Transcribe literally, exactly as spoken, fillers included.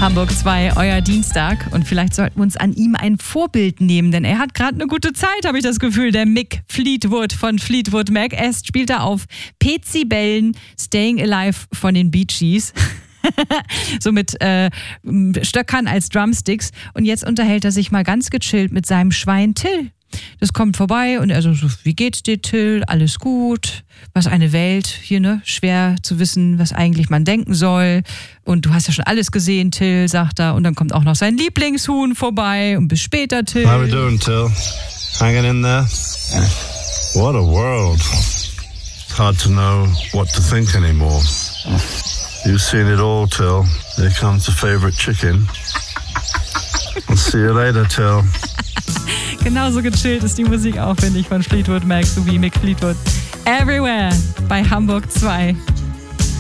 Hamburg zwei, euer Dienstag. Und vielleicht sollten wir uns an ihm ein Vorbild nehmen, denn er hat gerade eine gute Zeit, habe ich das Gefühl. Der Mick Fleetwood von Fleetwood Mac. Er spielt da auf Pezibellen Staying Alive von den Bee Gees. So mit äh, Stöckern als Drumsticks. Und jetzt unterhält er sich mal ganz gechillt mit seinem Schwein Till. Das kommt vorbei und er so, so, wie geht's dir, Till? Alles gut? Was eine Welt hier, ne? Schwer zu wissen, was eigentlich man denken soll. Und du hast ja schon alles gesehen, Till, sagt er. Und dann kommt auch noch sein Lieblingshuhn vorbei. Und bis später, Till. How we doing, Till? Hanging in there? What a world. It's hard to know what to think anymore. You've seen it all, Till. Here comes the favorite chicken. I'll see you later, Till. Genauso gechillt ist die Musik auch, finde ich, von Fleetwood Mac sowie Mick Fleetwood. Everywhere bei Hamburg zwei.